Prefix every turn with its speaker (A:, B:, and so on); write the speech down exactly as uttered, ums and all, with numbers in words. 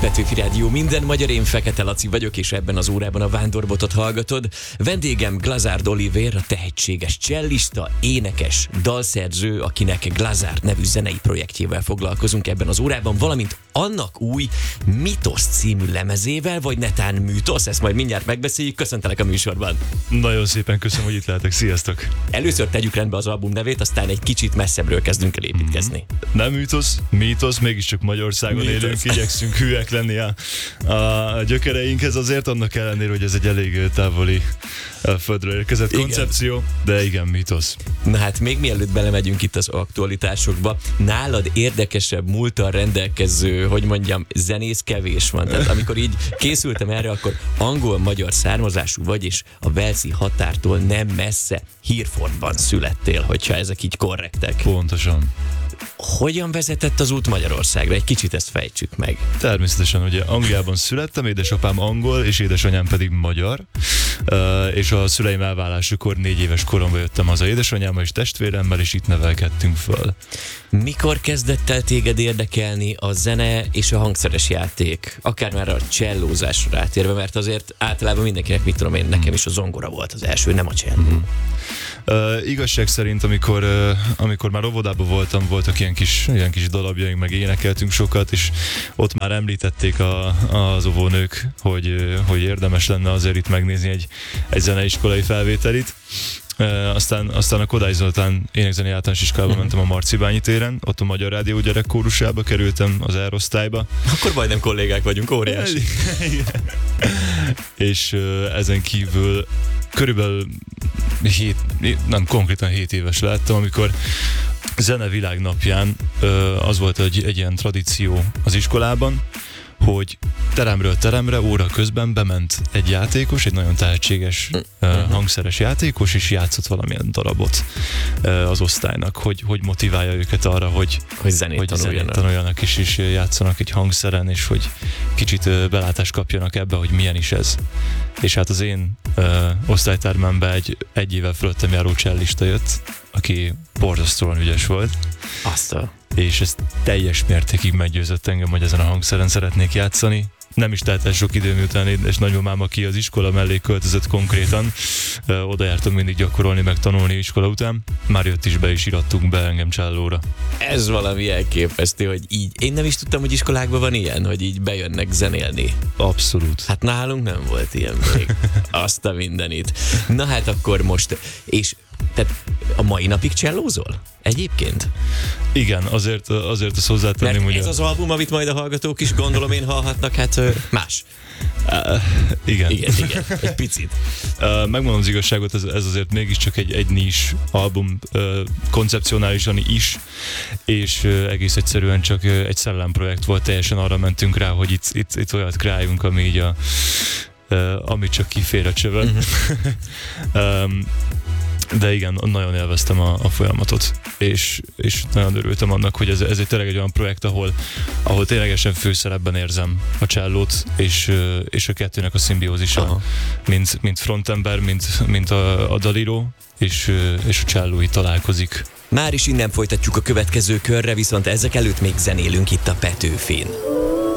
A: Petőfi Rádió, minden magyar, én Fekete Laci vagyok, és ebben az órában a Vándorbotot hallgatod. Vendégem Glazard Olivér, a tehetséges csellista, énekes, dalszerző, akinek Glazard nevű zenei projektjével foglalkozunk ebben az órában, valamint annak új Mitosz című lemezével, vagy netán Műtosz, ezt majd mindjárt megbeszéljük. Köszöntelek a műsorban.
B: Nagyon szépen köszönöm, hogy itt lehetek. Sziasztok!
A: Először tegyük rendbe az album nevét, aztán egy kicsit messzebbről kezdünk el építkezni.
B: Nem Műtosz, Mítosz, mégiscsak Magyarországon Mítosz. Élünk, igyekszünk hűek lenni a, a gyökereinkhez, azért annak ellenére, hogy ez egy elég távoli földről érkezett igen. koncepció, de igen, Mítosz.
A: Na hát még mielőtt belemegyünk itt az aktualitásokba, nálad érdekesebb múlttal rendelkező, hogy mondjam, zenész kevés van. Tehát amikor így készültem erre, akkor angol-magyar származású vagy, és a walesi határtól nem messze Herefordban születtél, hogyha ezek így korrektek.
B: Pontosan.
A: Hogyan vezetett az út Magyarországra? Egy kicsit ezt fejtsük meg.
B: Természetesen, ugye Angliában születtem, édesapám angol, és édesanyám pedig magyar, uh, és a szüleim elválásukor négy éves koromban jöttem haza édesanyámmal és testvéremmel, és itt nevelkedtünk föl.
A: Mikor kezdett el téged érdekelni a zene és a hangszeres játék? Akár már a csellózásra rátérve, mert azért általában mindenkinek, mit tudom én, nekem is a zongora volt az első, nem a cselló. Mm.
B: Uh, igazság szerint, amikor, uh, amikor már óvodában voltam, voltak ilyen kis, ilyen kis darabjaink, meg énekeltünk sokat, és ott már említették a, az óvónők, hogy, uh, hogy érdemes lenne azért itt megnézni egy, egy zeneiskolai felvételit. Uh, aztán, aztán a Kodály Zoltán énekzenei általános iskolába mentem a Marcibányi téren, ott a Magyar Rádió gyerekkórusába kerültem, az E-osztályba.
A: Akkor majdnem kollégák vagyunk, óriási. És uh, ezen kívül körülbelül hét, nem konkrétan hét éves lettem, amikor Zenevilág napján az volt egy, egy ilyen tradíció az iskolában, hogy teremről teremre, óra közben bement egy játékos, egy nagyon tehetséges uh, hangszeres játékos, és játszott valamilyen darabot uh, az osztálynak, hogy, hogy motiválja őket arra, hogy, hogy zenét,
B: hogy
A: tanuljanak.
B: zenét tanuljanak, és, és játszanak egy hangszeren, és hogy kicsit uh, belátást kapjanak ebbe, hogy milyen is ez. És hát az én uh, osztálytermembe egy egy évvel fölöttem járó csellista jött, aki borzasztóan ügyes volt.
A: Azt a...
B: és ez teljes mértékig meggyőzött engem, hogy ezen a hangszeren szeretnék játszani. Nem is telt el sok idő, miután és nagymamám, aki az iskola mellé költözött konkrétan, ö, oda jártam mindig gyakorolni, meg tanulni iskola után. Már jött is be, és irattunk be engem csellóra.
A: Ez valami elképesztő, hogy így. Én nem is tudtam, hogy iskolákban van ilyen, hogy így bejönnek zenélni.
B: Abszolút.
A: Hát nálunk nem volt ilyen még. Azt a mindenit. Na hát akkor most, és tehát a mai napig csellózol? Egyébként?
B: Igen, azért, azért azt hozzátenném,
A: mert
B: hogy...
A: ez
B: a...
A: az album, amit majd a hallgatók is gondolom én hallhatnak, hát más.
B: Uh, igen.
A: Igen, igen, egy picit.
B: Uh, megmondom az igazságot, ez, ez azért mégiscsak egy, egy nis album, uh, koncepcionálisan is, és uh, egész egyszerűen csak uh, egy szellemprojekt volt, teljesen arra mentünk rá, hogy itt, itt, itt olyat kreáljunk, ami így a, uh, amit csak kifér a csövön. Uh-huh. um, De igen, nagyon élveztem a, a folyamatot, és, és nagyon örültem annak, hogy ez, ez egy tényleg egy olyan projekt, ahol, ahol ténylegesen főszerepben érzem a csellót, és, és a kettőnek a szimbiózisa, mint, mint frontember, mint, mint a, a dalíró, és, és a cselló így találkozik.
A: Már is innen folytatjuk a következő körre, viszont ezek előtt még zenélünk itt a Petőfin.